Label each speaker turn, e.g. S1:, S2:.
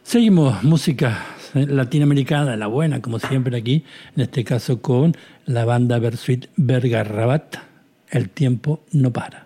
S1: Seguimos música latinoamericana, la buena, como siempre aquí, en este caso con la banda Bersuit Vergarabat, El tiempo no para.